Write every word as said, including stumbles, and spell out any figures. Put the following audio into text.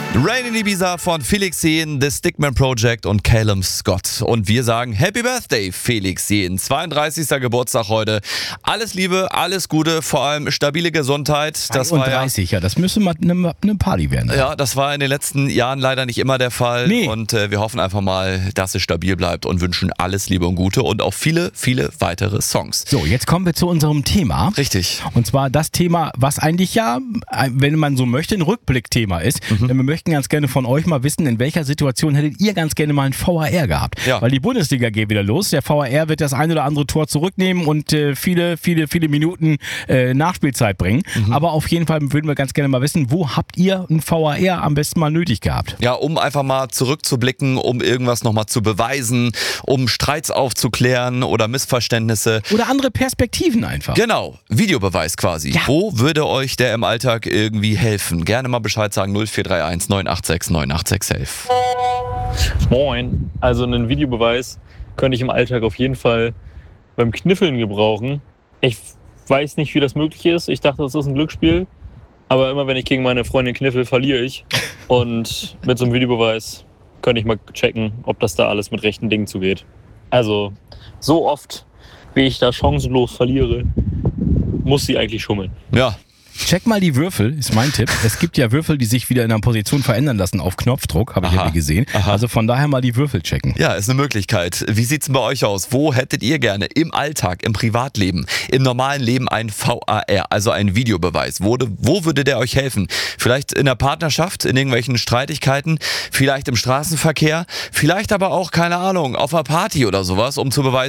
Rain in Ibiza von Felix Jähn, The Stickman Project und Calum Scott. Und wir sagen Happy Birthday, Felix Jähn. zweiunddreißigster Geburtstag heute. Alles Liebe, alles Gute, vor allem stabile Gesundheit. Das zweiunddreißig, war ja, ja, das müsste mal eine ne Party werden. Ja, das war in den letzten Jahren leider nicht immer der Fall. Nee. Und äh, wir hoffen einfach mal, dass es stabil bleibt und wünschen alles Liebe und Gute und auch viele, viele weitere Songs. So, jetzt kommen wir zu unserem Thema. Richtig. Und zwar das Thema, was eigentlich ja, wenn man so möchte, ein Rückblickthema ist. Mhm. Denn wir möchten ganz gerne von euch mal wissen, in welcher Situation hättet ihr ganz gerne mal ein V A R gehabt. Ja. Weil die Bundesliga geht wieder los. Der V A R wird das ein oder andere Tor zurücknehmen und äh, viele, viele, viele Minuten äh, Nachspielzeit bringen. Mhm. Aber auf jeden Fall würden wir ganz gerne mal wissen, wo habt ihr ein V A R am besten mal nötig gehabt? Ja, um einfach mal zurückzublicken, um irgendwas nochmal zu beweisen, um Streits aufzuklären oder Missverständnisse. Oder andere Perspektiven einfach. Genau, Videobeweis quasi. Ja. Wo würde euch der im Alltag irgendwie helfen? Gerne mal Bescheid sagen, null vier drei eins neun acht sechs neun acht sechs elf. Moin, also einen Videobeweis könnte ich im Alltag auf jeden Fall beim Kniffeln gebrauchen. Ich weiß nicht, wie das möglich ist. Ich dachte, das ist ein Glücksspiel. Aber immer wenn ich gegen meine Freundin kniffel, verliere ich. Und mit so einem Videobeweis könnte ich mal checken, ob das da alles mit rechten Dingen zugeht. Also so oft, wie ich da chancenlos verliere, muss sie eigentlich schummeln. Ja. Check mal die Würfel, ist mein Tipp. Es gibt ja Würfel, die sich wieder in einer Position verändern lassen auf Knopfdruck, habe ich Aha. irgendwie gesehen. Aha. Also von daher mal die Würfel checken. Ja, ist eine Möglichkeit. Wie sieht's denn bei euch aus? Wo hättet ihr gerne im Alltag, im Privatleben, im normalen Leben ein V A R, also ein Videobeweis? Wo, wo würde der euch helfen? Vielleicht in der Partnerschaft, in irgendwelchen Streitigkeiten, vielleicht im Straßenverkehr, vielleicht aber auch, keine Ahnung, auf einer Party oder sowas, um zu beweisen,